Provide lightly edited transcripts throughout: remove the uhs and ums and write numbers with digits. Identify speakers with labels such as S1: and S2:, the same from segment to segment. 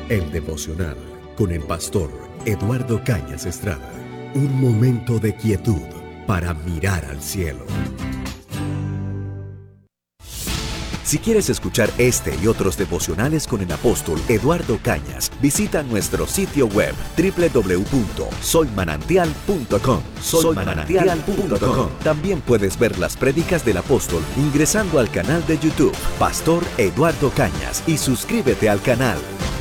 S1: El devocional con el pastor Eduardo Cañas Estrada. Un momento de quietud para mirar al cielo. Si quieres escuchar este y otros devocionales con el apóstol Eduardo Cañas, visita nuestro sitio web www.soymanantial.com. Soymanantial.com. También puedes ver las prédicas del apóstol ingresando al canal de YouTube Pastor Eduardo Cañas y suscríbete al canal.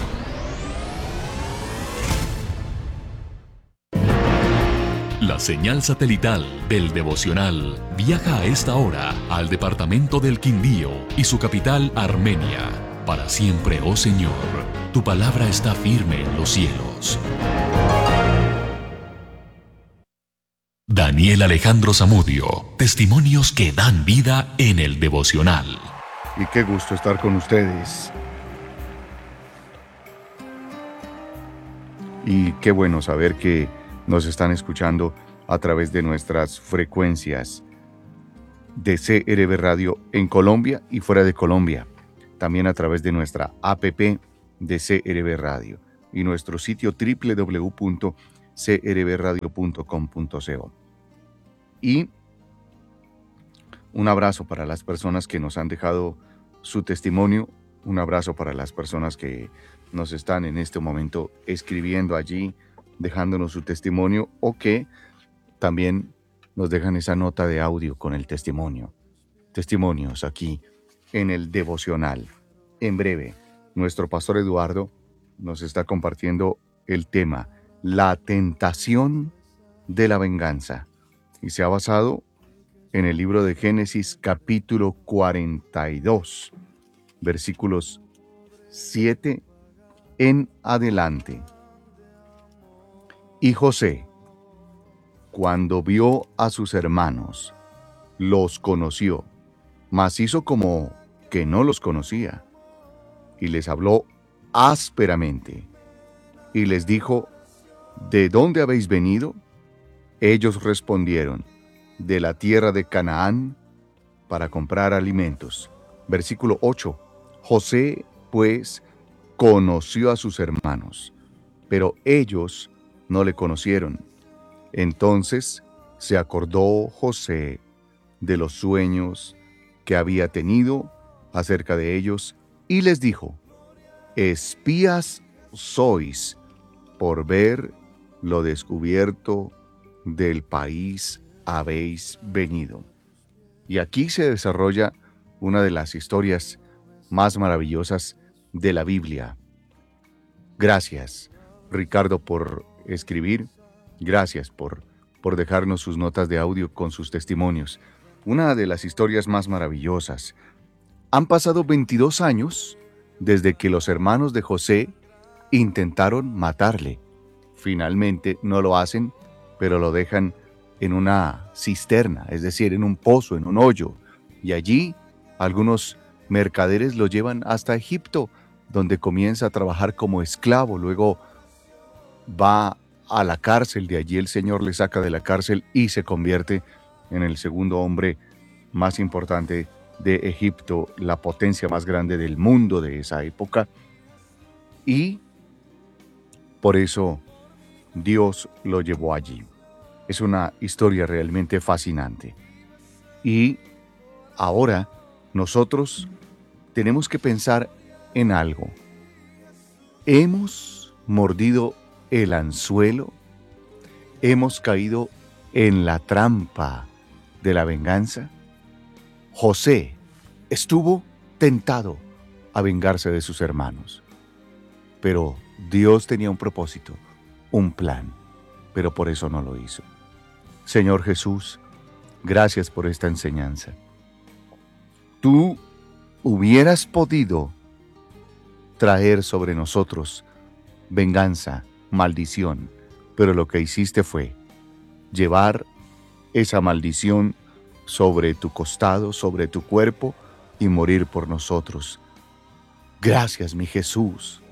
S2: La señal satelital del devocional viaja a esta hora al departamento del Quindío y su capital Armenia. Para siempre, oh Señor, tu palabra está firme en los cielos. Daniel Alejandro Zamudio, testimonios que dan vida en el devocional.
S3: Y qué gusto estar con ustedes. Y qué bueno saber que nos están escuchando a través de nuestras frecuencias de CRB Radio en Colombia y fuera de Colombia. También a través de nuestra app de CRB Radio y nuestro sitio www.crbradio.com.co. Y un abrazo para las personas que nos han dejado su testimonio. Un abrazo para las personas que nos están en este momento escribiendo allí, dejándonos su testimonio, o que también nos dejan esa nota de audio con el testimonio. Testimonios aquí en el devocional. En breve, nuestro pastor Eduardo nos está compartiendo el tema, la tentación de la venganza. Y se ha basado en el libro de Génesis capítulo 42, versículos 7 en adelante. Y José, cuando vio a sus hermanos, los conoció, mas hizo como que no los conocía, y les habló ásperamente, y les dijo, ¿de dónde habéis venido? Ellos respondieron, de la tierra de Canaán, para comprar alimentos. Versículo 8. José, pues, conoció a sus hermanos, pero ellos no le conocieron. Entonces se acordó José de los sueños que había tenido acerca de ellos y les dijo, espías sois por ver lo descubierto del país habéis venido. Y aquí se desarrolla una de las historias más maravillosas de la Biblia. Gracias, Ricardo, por escribir. Gracias por dejarnos sus notas de audio con sus testimonios. Una de las historias más maravillosas. Han pasado 22 años desde que los hermanos de José intentaron matarle. Finalmente no lo hacen, pero lo dejan en una cisterna, es decir, en un pozo, en un hoyo. Y allí algunos mercaderes lo llevan hasta Egipto, donde comienza a trabajar como esclavo. Luego va a la cárcel, de allí el Señor le saca de la cárcel y se convierte en el segundo hombre más importante de Egipto, la potencia más grande del mundo de esa época. Y por eso Dios lo llevó allí. Es una historia realmente fascinante. Y ahora nosotros tenemos que pensar en algo. ¿Hemos mordido el anzuelo? ¿Hemos caído en la trampa de la venganza? José estuvo tentado a vengarse de sus hermanos, pero Dios tenía un propósito, un plan, pero por eso no lo hizo. Señor Jesús, gracias por esta enseñanza. Tú hubieras podido traer sobre nosotros venganza, maldición, pero lo que hiciste fue llevar esa maldición sobre tu costado, sobre tu cuerpo y morir por nosotros. Gracias, mi Jesús.